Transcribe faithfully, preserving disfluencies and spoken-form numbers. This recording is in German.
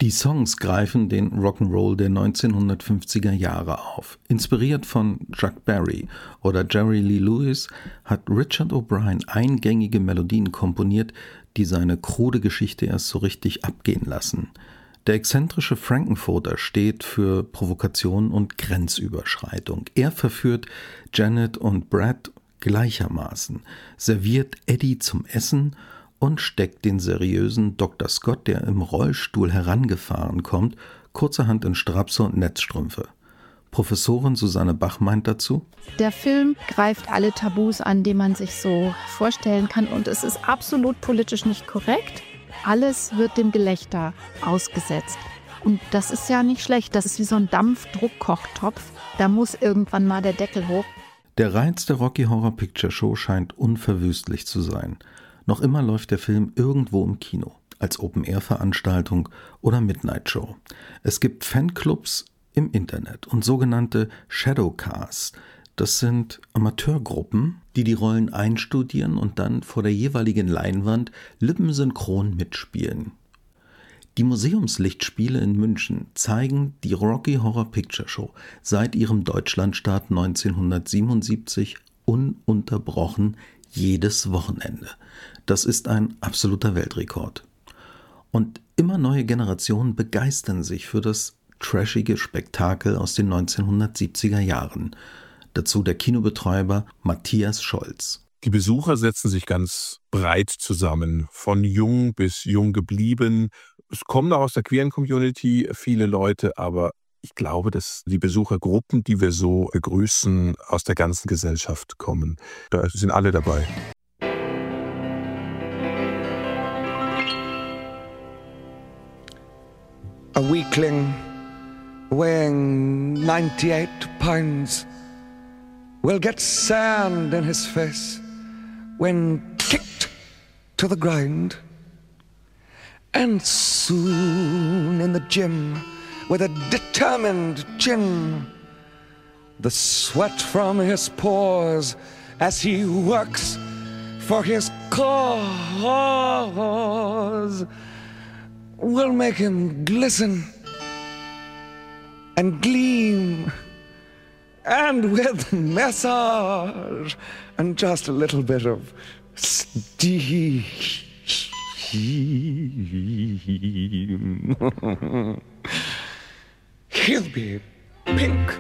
Die Songs greifen den Rock'n'Roll der neunzehnhundertfünfziger Jahre auf. Inspiriert von Chuck Berry oder Jerry Lee Lewis hat Richard O'Brien eingängige Melodien komponiert, die seine krude Geschichte erst so richtig abgehen lassen. Der exzentrische Frankenfurter steht für Provokation und Grenzüberschreitung. Er verführt Janet und Brad gleichermaßen, serviert Eddie zum Essen und steckt den seriösen Doktor Scott, der im Rollstuhl herangefahren kommt, kurzerhand in Strapse und Netzstrümpfe. Professorin Susanne Bach meint dazu: Der Film greift alle Tabus an, die man sich so vorstellen kann, und es ist absolut politisch nicht korrekt. Alles wird dem Gelächter ausgesetzt. Und das ist ja nicht schlecht, das ist wie so ein Dampfdruckkochtopf. Da muss irgendwann mal der Deckel hoch. Der Reiz der Rocky Horror Picture Show scheint unverwüstlich zu sein. Noch immer läuft der Film irgendwo im Kino, als Open-Air-Veranstaltung oder Midnight-Show. Es gibt Fanclubs im Internet und sogenannte Shadowcasts. Das sind Amateurgruppen, die die Rollen einstudieren und dann vor der jeweiligen Leinwand lippensynchron mitspielen. Die Museumslichtspiele in München zeigen die Rocky Horror Picture Show seit ihrem Deutschlandstart neunzehnhundertsiebenundsiebzig ununterbrochen jedes Wochenende. Das ist ein absoluter Weltrekord. Und immer neue Generationen begeistern sich für das trashige Spektakel aus den neunzehnhundertsiebziger Jahren. Dazu der Kinobetreiber Matthias Scholz. Die Besucher setzen sich ganz breit zusammen, von jung bis jung geblieben. Es kommen auch aus der queeren Community viele Leute, aber ich glaube, dass die Besuchergruppen, die wir so begrüßen, aus der ganzen Gesellschaft kommen. Da sind alle dabei. A weakling weighing ninety-eight pounds will get sand in his face when kicked to the ground. And soon in the gym, with a determined chin, the sweat from his pores as he works for his cause will make him glisten and gleam, and with massage and just a little bit of steam, he'll be pink